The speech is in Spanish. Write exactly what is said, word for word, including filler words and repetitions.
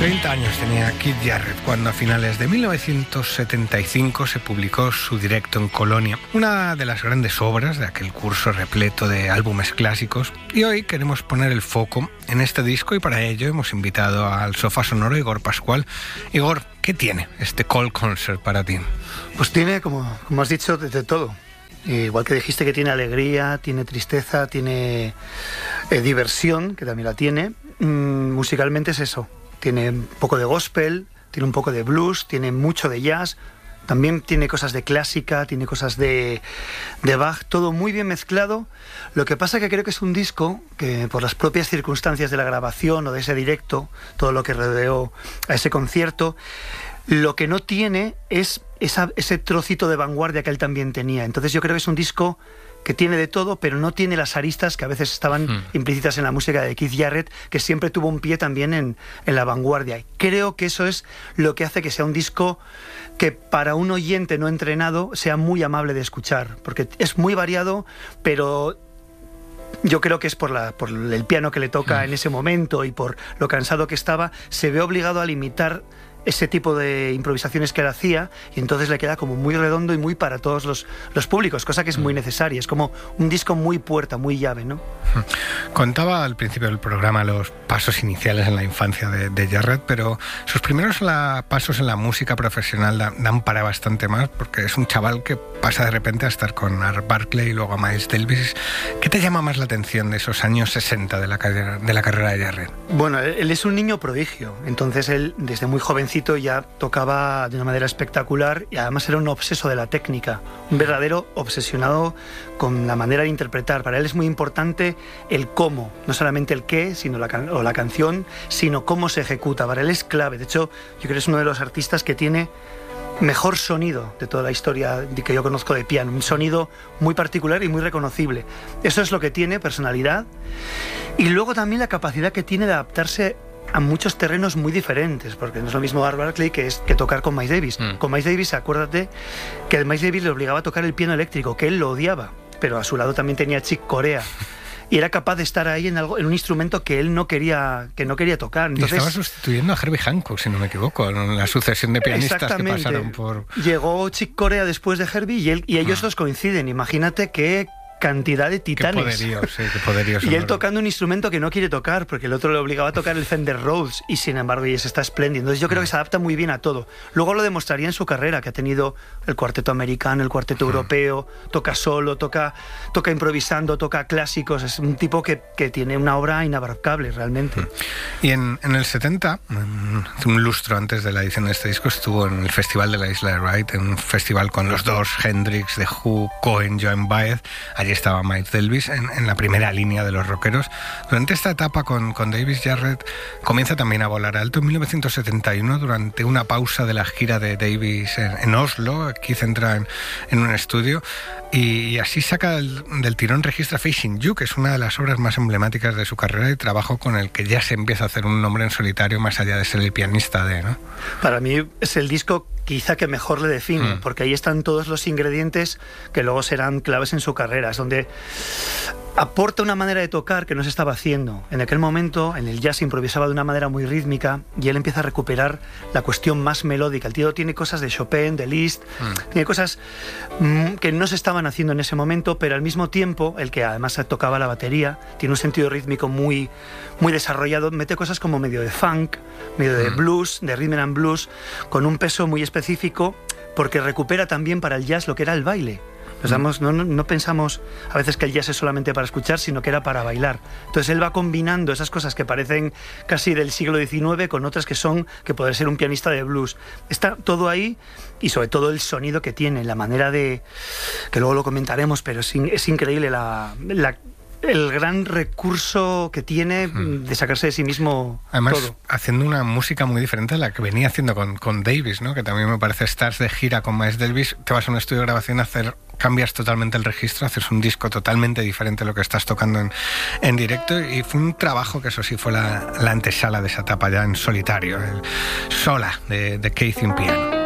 treinta años tenía Keith Jarrett cuando a finales de mil novecientos setenta y cinco se publicó su Directo en Colonia, una de las grandes obras de aquel curso repleto de álbumes clásicos, y hoy queremos poner el foco en este disco y para ello hemos invitado al sofá sonoro Igor Pascual. Igor, ¿qué tiene este Cold Concert para ti? Pues tiene, como, como has dicho, de, de todo. Igual que dijiste que tiene alegría, tiene tristeza, tiene eh, diversión, que también la tiene. Mm, musicalmente es eso. Tiene un poco de gospel, tiene un poco de blues, tiene mucho de jazz, también tiene cosas de clásica, tiene cosas de, de Bach, todo muy bien mezclado. Lo que pasa que creo que es un disco que por las propias circunstancias de la grabación o de ese directo, todo lo que rodeó a ese concierto, lo que no tiene es esa, ese trocito de vanguardia que él también tenía. Entonces yo creo que es un disco que tiene de todo, pero no tiene las aristas que a veces estaban hmm. implícitas en la música de Keith Jarrett, que siempre tuvo un pie también en, en la vanguardia. Y creo que eso es lo que hace que sea un disco que para un oyente no entrenado sea muy amable de escuchar, porque es muy variado, pero yo creo que es por, la, por el piano que le toca hmm. en ese momento y por lo cansado que estaba, se ve obligado a limitar ese tipo de improvisaciones que él hacía, y entonces le queda como muy redondo y muy para todos los, los públicos, cosa que es muy necesaria. Es como un disco muy puerta, muy llave, ¿no? Contaba al principio del programa los pasos iniciales en la infancia de, de Jarrett, pero sus primeros la, pasos en la música profesional dan, dan para bastante más, porque es un chaval que pasa de repente a estar con Art Barkley y luego a Miles Davis. ¿Qué te llama más la atención de esos años sesenta de la, de la carrera de Jarrett? Bueno, él es un niño prodigio, entonces él desde muy jovencito ya tocaba de una manera espectacular y además era un obseso de la técnica, un verdadero obsesionado con la manera de interpretar. Para él es muy importante el cómo, no solamente el qué, sino la, can- o la canción, sino cómo se ejecuta. Para él es clave. De hecho, yo creo que es uno de los artistas que tiene mejor sonido de toda la historia que yo conozco de piano, un sonido muy particular y muy reconocible. Eso es lo que tiene, personalidad, y luego también la capacidad que tiene de adaptarse a muchos terrenos muy diferentes, porque no es lo mismo Art Barkley que, es, que tocar con Miles Davis. Mm. Con Miles Davis, acuérdate que Miles Davis le obligaba a tocar el piano eléctrico, que él lo odiaba, pero a su lado también tenía Chick Corea. Y era capaz de estar ahí en algo, en un instrumento que él no quería, que no quería tocar. Entonces, y estaba sustituyendo a Herbie Hancock, si no me equivoco, en la sucesión de pianistas que pasaron por... Llegó Chick Corea después de Herbie y, él, y ellos ah. dos coinciden. Imagínate que cantidad de titanes. Qué poderío, sí, qué poderío. Y él tocando un instrumento que no quiere tocar, porque el otro le obligaba a tocar el Fender Rhodes, y sin embargo, y ese está espléndido. Entonces yo creo que se adapta muy bien a todo. Luego lo demostraría en su carrera, que ha tenido el cuarteto americano, el cuarteto uh-huh. europeo, toca solo, toca, toca improvisando, toca clásicos. Es un tipo que, que tiene una obra inabarcable, realmente. Uh-huh. Y en, en el setenta, un lustro antes de la edición de este disco, estuvo en el Festival de la Isla de Wight, en un festival con los dos, Hendrix, The Who, Cohen, Joan Baez. Allí estaba Miles Davis en, en la primera línea de los rockeros. Durante esta etapa con, con Davis, Jarrett comienza también a volar alto. En mil novecientos setenta y uno, durante una pausa de la gira de Davis en, en Oslo, Keith entra en, en un estudio y, y así saca del, del tirón, registra Facing You, que es una de las obras más emblemáticas de su carrera y trabajo con el que ya se empieza a hacer un nombre en solitario más allá de ser el pianista de, ¿no? Para mí es el disco quizá que mejor le define, mm. porque ahí están todos los ingredientes que luego serán claves en su carrera. Es donde aporta una manera de tocar que no se estaba haciendo. En aquel momento, en el jazz se improvisaba de una manera muy rítmica y él empieza a recuperar la cuestión más melódica. El tío tiene cosas de Chopin, de Liszt, mm. tiene cosas mm, que no se estaban haciendo en ese momento, pero al mismo tiempo, el que además tocaba la batería, tiene un sentido rítmico muy, muy desarrollado, mete cosas como medio de funk, medio de mm. blues, de rhythm and blues, con un peso muy específico, porque recupera también para el jazz lo que era el baile. Pensamos, no, no, no pensamos a veces que el jazz es solamente para escuchar, sino que era para bailar. Entonces él va combinando esas cosas que parecen casi del siglo diecinueve con otras que son, que puede ser un pianista de blues. Está todo ahí, y sobre todo el sonido que tiene, la manera de, que luego lo comentaremos, pero es, es increíble la... la el gran recurso que tiene de sacarse de sí mismo. Además, todo. Haciendo una música muy diferente a la que venía haciendo con, con Davis, ¿no? Que también me parece, estás de gira con Miles Davis, te vas a un estudio de grabación a hacer, cambias totalmente el registro, haces un disco totalmente diferente a lo que estás tocando en, en directo, y fue un trabajo que eso sí fue la, la antesala de esa etapa ya en solitario, el Sola de, de Keith en piano.